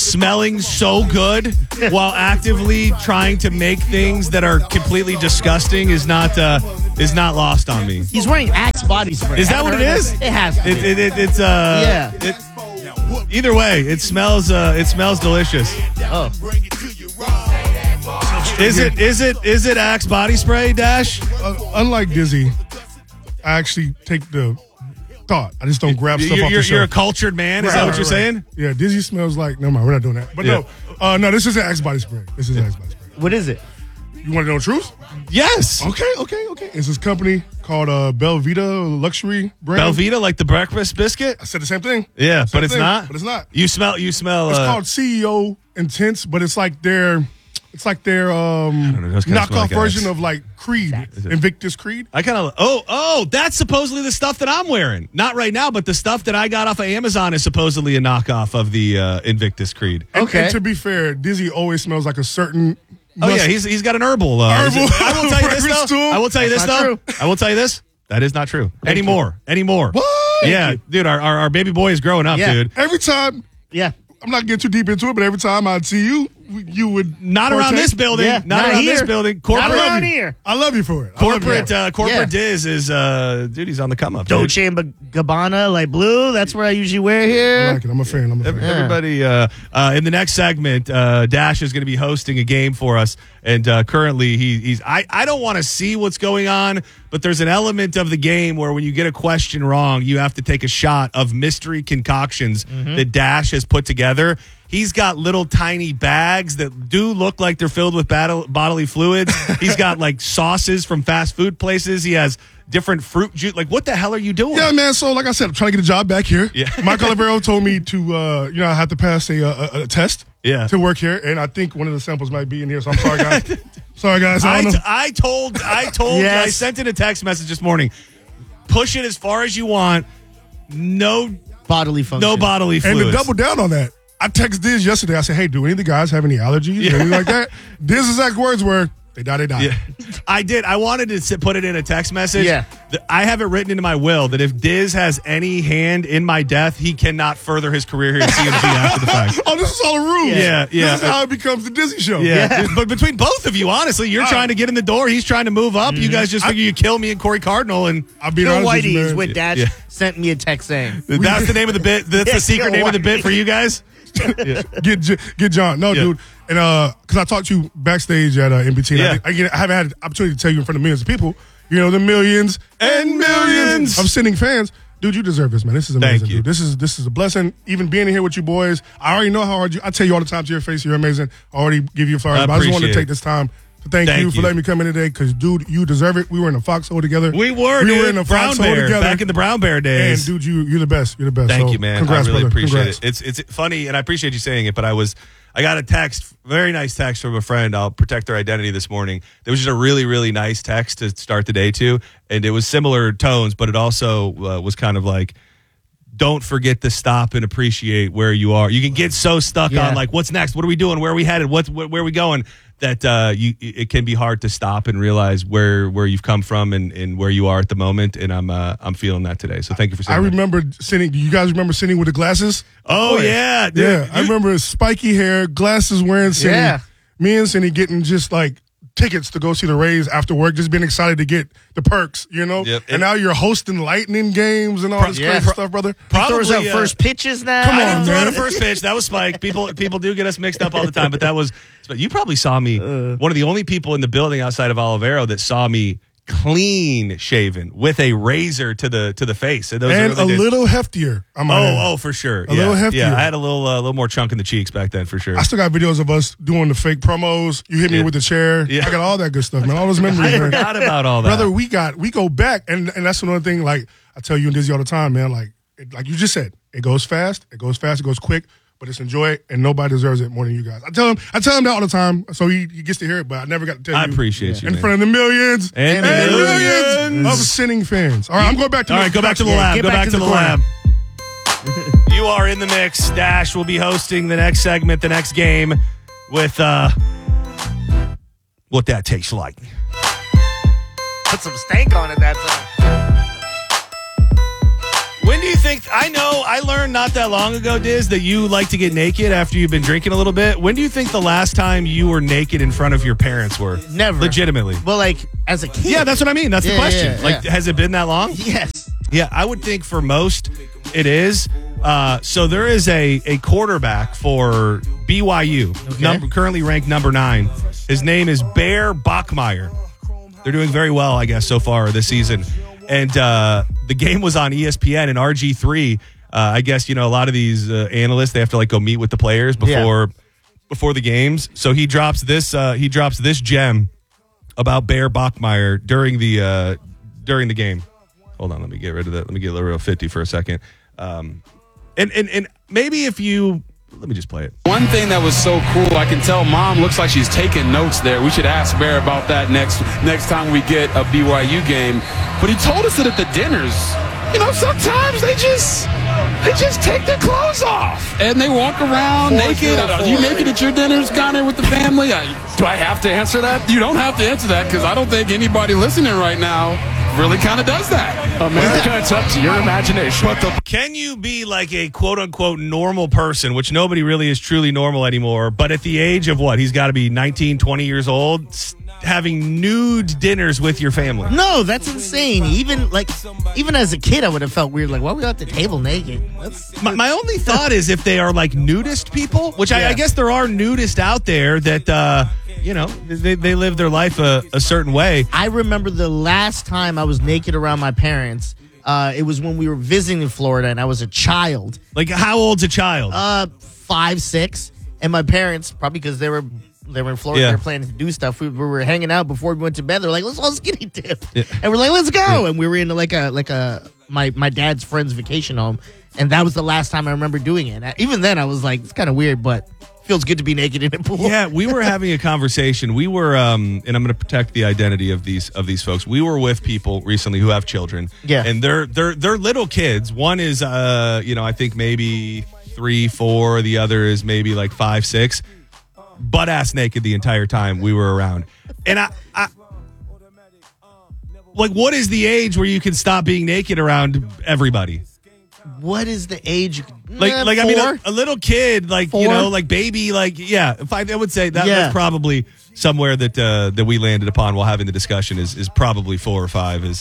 smelling so good while actively trying to make things that are completely disgusting is not lost on me. He's wearing Axe body spray. Is that what it is? It has to be. It's either way, it smells delicious. Oh. Is it Axe body spray, Dash? Unlike Dizzy, I actually take the thought. I just don't grab stuff off the shelf. You're a cultured man. Is that what you're saying? Yeah, Dizzy smells like. Never mind, we're not doing that. But no, this isn't Axe body spray. This is Axe body spray. What is it? You want to know the truth? Yes. Okay. It's this company called Belvita luxury brand. Belvita, like the breakfast biscuit? I said the same thing. Yeah, Same but it's thing, not. But it's not. You smell. It's called CEO Intense, but it's like their knockoff version of like Creed, Invictus Creed. I kind of that's supposedly the stuff that I'm wearing. Not right now, but the stuff that I got off of Amazon is supposedly a knockoff of the Invictus Creed. And to be fair, Dizzy always smells like a certain. Oh yeah, he's got an herbal. I will tell you this though. I will tell you this though. I will tell you this. That is not true anymore. What? Yeah, dude, our baby boy is growing up, dude. Every time. Yeah. I'm not getting too deep into it, but every time I'd see you, you would not around this building. Yeah, not around this building. Corporate, not around here. I love you for it. Corporate Diz is dude. He's on the come up. Dolce and Gabbana, like blue. That's where I usually wear here. I like it. I'm a fan. Everybody, in the next segment, Dash is going to be hosting a game for us, and currently he's. I don't want to see what's going on, but there's an element of the game where when you get a question wrong, you have to take a shot of mystery concoctions that Dash has put together. He's got little tiny bags that do look like they're filled with bodily fluids. He's got like sauces from fast food places. He has different fruit juice. Like, what the hell are you doing? Yeah, man. So, like I said, I'm trying to get a job back here. Yeah. Michael Olivero told me to, I have to pass a test to work here, and I think one of the samples might be in here. So I'm sorry, guys. I told I sent in a text message this morning. Push it as far as you want. No bodily function. No bodily fluids. And to double down on that, I texted Diz yesterday. I said, hey, do any of the guys have any allergies or anything like that? Diz's exact words were, they die. Yeah. I did. I wanted to put it in a text message. Yeah. I have it written into my will that if Diz has any hand in my death, he cannot further his career here at CMG after the fact. Oh, this is all a ruse. Yeah. This is how it becomes the Dizzy show. Yeah. But between both of you, honestly, you're trying to get in the door. He's trying to move up. You guys just figure you kill me and Corey Cardinal. And I'll be Phil honest with Whitey you, is man. what Dash sent me a text saying. That's the name of the bit. That's the secret name of the bit for you guys? Get John. No, dude. And because I talked to you backstage at NBT, and I haven't had an opportunity to tell you in front of millions of people. You know, the millions and millions of sending fans. Dude, you deserve this, man. This is amazing, dude. This is a blessing. Even being here with you boys, I already know how hard I tell you all the time to your face, you're amazing. I already give you flowers, but I just wanted to take this time to thank you for letting me come in today, because, dude, you deserve it. We were in the foxhole together. We were in the foxhole together. Back in the Brown Bear days. And, dude, you're the best. You're the best. Thank you, man. Congrats, I really brother. appreciate it. It's funny, and I appreciate you saying it, but I got a text, very nice text from a friend. I'll protect their identity this morning. There was just a really, really nice text to start the day to, and it was similar tones, but it also was kind of like, don't forget to stop and appreciate where you are. You can get so stuck on like, what's next? What are we doing? Where are we headed? Where are we going? That it can be hard to stop and realize where you've come from and where you are at the moment. And I'm feeling that today. So thank you for saying that. I remember sitting. Do you guys remember sitting with the glasses? Oh yeah, dude. Yeah. I remember spiky hair, glasses wearing Cindy. Yeah. Me and Cindy getting just like tickets to go see the Rays after work, just being excited to get the perks, you know? Yep. And now you're hosting Lightning games and all this crazy stuff, brother. Probably throws out first pitches now. Come on, I didn't throw man. out a first pitch. That was Spike. People do get us mixed up all the time, but that was. But you probably saw me. One of the only people in the building outside of Olivero that saw me clean shaven with a razor to the face, and a little heftier. For sure. A little heftier. Yeah, I had a little more chunk in the cheeks back then, for sure. I still got videos of us doing the fake promos. You hit me with the chair. Yeah. I got all that good stuff, man. All those memories. I forgot about all that, brother. We go back, and that's another thing. Like I tell you and Dizzy all the time, man. Like you just said, it goes fast. It goes quick. But it's enjoy it, and nobody deserves it more than you guys. I tell him that all the time, so he gets to hear it, but I never got to tell you. I appreciate you, in man. front of the millions and millions of sinning fans. All right, I'm going back to all right. Go back to the lab. Go back to the lab. You are in the mix. Dash will be hosting the next segment, the next game, with what that tastes like. Put some stank on it that time. When do you think? I know I learned not that long ago, Diz, that you like to get naked after you've been drinking a little bit. When do you think the last time you were naked in front of your parents were? Never. Legitimately. Well, like, as a kid. Yeah, that's what I mean. That's the question. Yeah. Has it been that long? Yes. Yeah, I would think for most it is. So there is a quarterback for BYU, currently ranked number 9. His name is Bear Bachmeier. They're doing very well, I guess, so far this season. And the game was on ESPN and RG3. I guess, a lot of these analysts, they have to go meet with the players before the games. So he drops this gem about Bear Bachmeier during the game. Hold on, let me get rid of that. Let me get rid of 50 for a second. And maybe if you let me just play it. One thing that was so cool, I can tell Mom looks like she's taking notes there. We should ask Bear about that next time we get a BYU game. But he told us that at the dinners, sometimes they just take their clothes off and they walk around naked. Are you naked at your dinners, Connor, with the family? Do I have to answer that? You don't have to answer that because I don't think anybody listening right now really kind of does that. America, it's up to your imagination. Can you be like a quote-unquote normal person, which nobody really is truly normal anymore, but at the age of what? He's got to be 19, 20 years old, having nude dinners with your family. No, that's insane. Even as a kid, I would have felt weird. Like, why are we at the table naked? My only thought is if they are like nudist people, which I guess there are nudists out there that, they live their life a certain way. I remember the last time I was naked around my parents. It was when we were visiting in Florida, and I was a child. Like, how old's a child? 5, 6. And my parents, probably because they were in Florida, they were planning to do stuff. We were hanging out before we went to bed. They're like, let's all skinny dip. Yeah. And we're like, let's go. Yeah. And we were in my dad's friend's vacation home. And that was the last time I remember doing it. Even then, I was like, it's kind of weird, but feels good to be naked in a pool. Yeah, we were having a conversation. We were, and I'm going to protect the identity of these folks. We were with people recently who have children. Yeah. And they're little kids. One is, I think maybe 3, 4. The other is maybe like 5, 6. Butt ass naked the entire time we were around. And I like, what is the age where you can stop being naked around everybody? What is the age? Like 4? I mean, a little kid, like 4? Like baby, like I would say that's probably somewhere that we landed upon while having the discussion is probably 4 or 5 is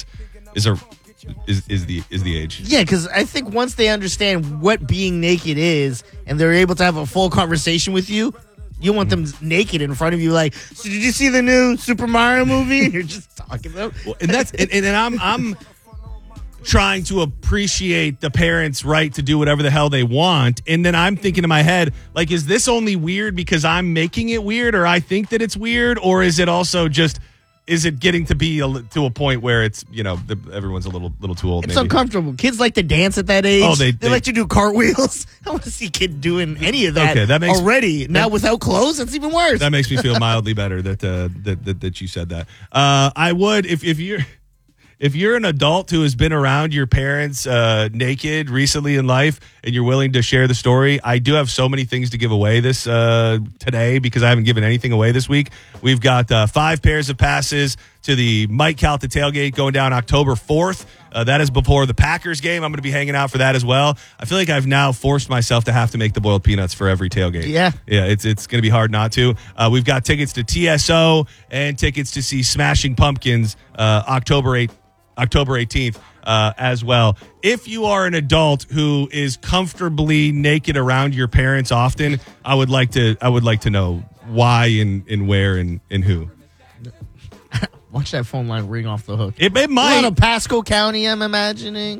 the age. Yeah, because I think once they understand what being naked is and they're able to have a full conversation with you, you want them naked in front of you, like, so did you see the new Super Mario movie? And you're just talking about. Well, and that's and I'm trying to appreciate the parents' right to do whatever the hell they want, and then I'm thinking in my head, like, is this only weird because I'm making it weird, or I think that it's weird, or is it also just? Is it getting to be to a point where it's, everyone's a little too old? It's maybe. Uncomfortable. Kids like to dance at that age. Oh, they like to do cartwheels. I want to see a kid doing any of that, that makes, already. Now without clothes, that's even worse. That makes me feel mildly better that you said that. I would, if you're an adult who has been around your parents naked recently in life and you're willing to share the story, I do have so many things to give away this today because I haven't given anything away this week. We've got 5 pairs of passes to the Mike Calta tailgate going down October 4th. That is before the Packers game. I'm going to be hanging out for that as well. I feel like I've now forced myself to have to make the boiled peanuts for every tailgate. Yeah. Yeah, it's going to be hard not to. We've got tickets to TSO and tickets to see Smashing Pumpkins October 18th as well. If you are an adult who is comfortably naked around your parents often, I would like to know why and where and who. Watch that phone line ring off the hook. It might. Out of Pasco County, I'm imagining.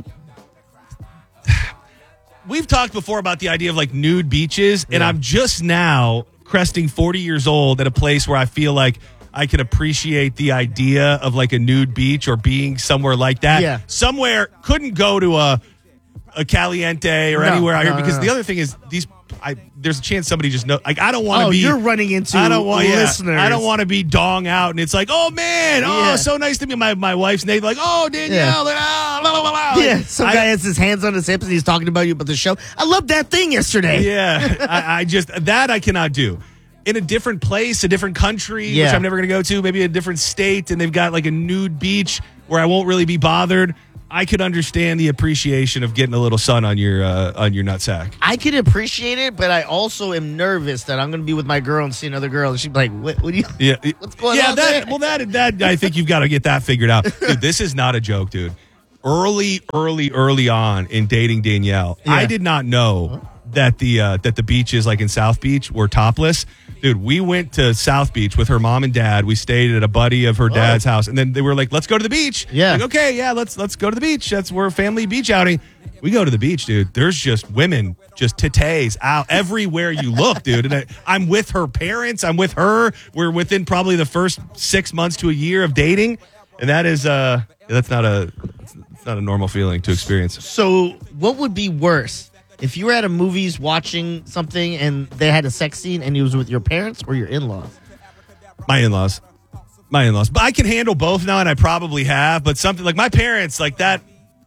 We've talked before about the idea of like nude beaches, and I'm just now cresting 40 years old at a place where I feel like I can appreciate the idea of like a nude beach or being somewhere like that. Yeah. Somewhere, couldn't go to a Caliente or anywhere out here because the other thing is there's a chance somebody just know. Like, I don't want to be. You're running into listeners. I don't want to be dong out and it's like, oh man, so nice to meet my wife's name. Like, oh Danielle, blah, blah, blah, blah. Yeah, some guy has his hands on his hips and he's talking about you about the show. I loved that thing yesterday. Yeah, I just that I cannot do. In a different place, a different country, which I'm never going to go to, maybe a different state, and they've got like a nude beach where I won't really be bothered. I could understand the appreciation of getting a little sun on your nutsack. I could appreciate it, but I also am nervous that I'm going to be with my girl and see another girl, and she'd be like, "What do you? Yeah, what's going on?" That I think you've got to get that figured out, dude. This is not a joke, dude. Early on in dating Danielle, I did not know that the beaches like in South Beach were topless. Dude, we went to South Beach with her mom and dad. We stayed at a buddy of her dad's house, and then they were like, "Let's go to the beach." Yeah. Like, okay, yeah, let's go to the beach. We're a family beach outing. We go to the beach, dude. There's just women, just titties out everywhere you look, dude. And I'm with her parents. I'm with her. We're within probably the first 6 months to a year of dating, and that's not a normal feeling to experience. So, what would be worse? If you were at a movies watching something and they had a sex scene and it was with your parents or your in-laws? My in-laws. But I can handle both now, and I probably have. But something like my parents, like that,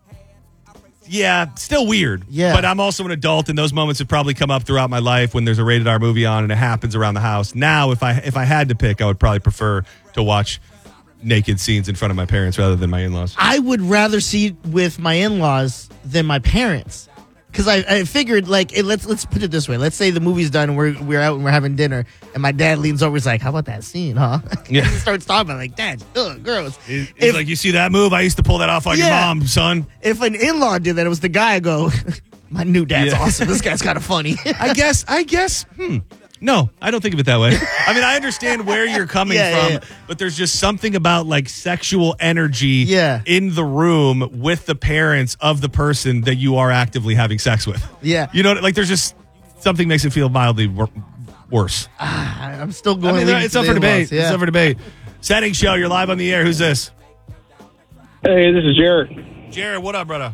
yeah, still weird. Yeah. But I'm also an adult, and those moments have probably come up throughout my life when there's a rated R movie on and it happens around the house. Now, if I had to pick, I would probably prefer to watch naked scenes in front of my parents rather than my in-laws. I would rather see it with my in-laws than my parents. Because I figured, like, let's put it this way. Let's say the movie's done and we're out and we're having dinner, and my dad leans over, he's like, "How about that scene, huh?" Yeah. He starts talking, like, "Dad, gross." He's like, "You see that move? I used to pull that off on your mom, son." If an in-law did that, it was the guy. I go, "My new dad's awesome. This guy's kind of funny." I guess. No, I don't think of it that way. I mean, I understand where you're coming from, but there's just something about like sexual energy in the room with the parents of the person that you are actively having sex with. Yeah. You know, like there's just something makes it feel mildly worse. I'm still going. I mean, it's up for debate. Yeah. It's up for debate. Setting show, you're live on the air. Who's this? Hey, this is Jared. Jared, what up, brother?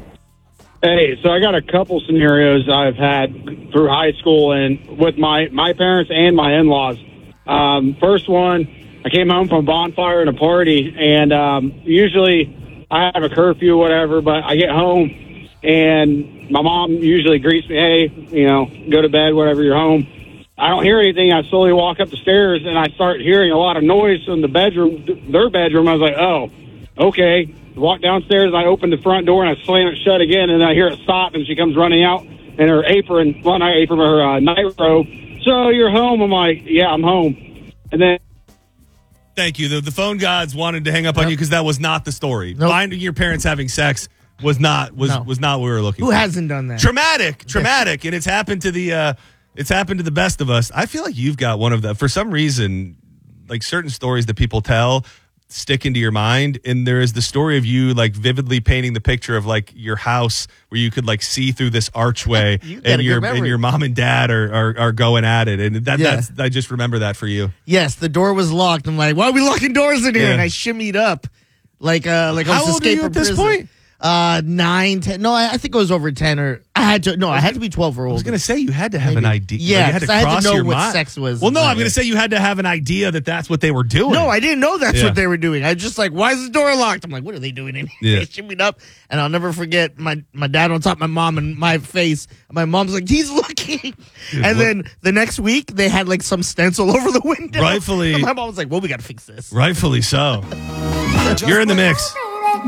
Hey, so I got a couple scenarios I've had through high school and with my parents and my in-laws. First one, I came home from a bonfire and a party, and usually I have a curfew or whatever, but I get home and my mom usually greets me, "Hey, go to bed, whatever, you're home." I don't hear anything. I slowly walk up the stairs and I start hearing a lot of noise from the bedroom, their bedroom. I was like, "Oh, okay." Walk downstairs, and I open the front door, and I slam it shut again, and I hear it stop, and she comes running out in her apron, well, not apron, but her nightrobe. "So you're home?" I'm like, "Yeah, I'm home." And then... Thank you. The phone gods wanted to hang up on you because that was not the story. Nope. Finding your parents having sex was not what we were looking for. Who hasn't done that? Traumatic, and it's happened to the best of us. I feel like you've got one of the, for some reason, like certain stories that people tell stick into your mind, and there is the story of you like vividly painting the picture of like your house where you could like see through this archway and your mom and dad are going at it, and that's I just remember that for you. Yes, the door was locked. I'm like, "Why are we locking doors in here?" And I shimmied up like I was How old are you at this point? 9, 10. No, I think it was over 10 or I had to be 12 or older. I was going to say you had to have an idea. Yeah, you had to I had to know your what mind. sex was. Well, no, I'm going to say you had to have an idea that that's what they were doing. No, I didn't know that's what they were doing. I was just like, "Why is the door locked?" I'm like, "What are they doing in here?" They shimmied up, and I'll never forget my dad on top of my mom and my face. My mom's like, "He's looking." And then the next week, they had like some stencil over the window. Rightfully. And my mom was like, "Well, we got to fix this." Rightfully so. You're in the mix.